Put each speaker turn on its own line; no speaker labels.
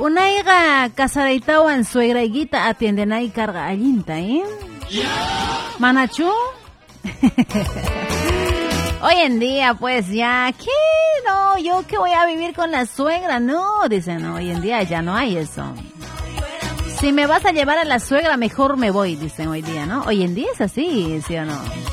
Una hija casareita o en suegra higuita atienden ahí carga allinta, ¿eh? Manachu. Hoy en día, pues ya, ¿qué? No, yo que voy a vivir con la suegra, no, dicen, no, hoy en día ya no hay eso. Si me vas a llevar a la suegra, mejor me voy, dicen hoy día, ¿no? Hoy en día es así, ¿sí o no?